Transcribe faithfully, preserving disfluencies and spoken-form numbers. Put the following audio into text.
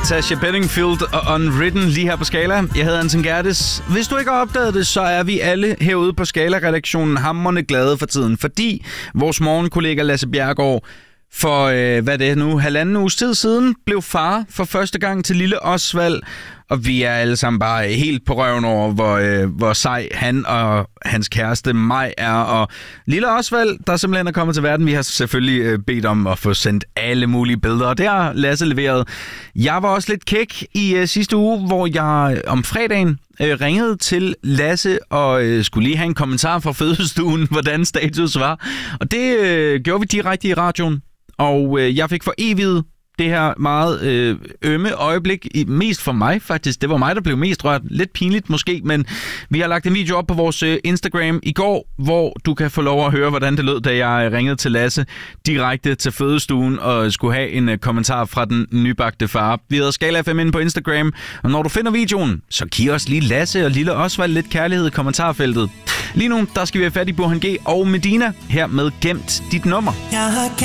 Natasha Bedingfield og Unwritten lige her på Skala. Jeg hedder Anton Gerdes. Hvis du ikke har opdaget det, så er vi alle herude på Skala-redaktionen hamrende glade for tiden, fordi vores morgenkollega Lasse Bjerregaard for, øh, hvad det er nu, halvanden uges tid siden, blev far for første gang til lille Osvald. Og vi er alle sammen bare helt på røven over, hvor, øh, hvor sej han og hans kæreste Maj er. Og lille Osvald, der simpelthen er kommet til verden, vi har selvfølgelig øh, bedt om at få sendt alle mulige billeder, og det har Lasse leveret. Jeg var også lidt kæk i øh, sidste uge, hvor jeg om fredagen øh, ringede til Lasse og øh, skulle lige have en kommentar fra fødestuen, hvordan status var. Og det øh, gjorde vi direkte i radioen, og øh, jeg fik for evigt det her meget øh, ømme øjeblik, mest for mig faktisk. Det var mig, der blev mest rørt. Lidt pinligt måske, men vi har lagt en video op på vores øh, Instagram i går, hvor du kan få lov at høre, hvordan det lød, da jeg ringede til Lasse direkte til fødestuen og skulle have en øh, kommentar fra den nybagte far. Vi hedder Skala F M inde på Instagram, og når du finder videoen, så giv os lige Lasse og lille Osvald lidt kærlighed i kommentarfeltet. Lige nu, der skal vi have fat i Burhan G og Medina her med Gemt dit nummer. Jeg har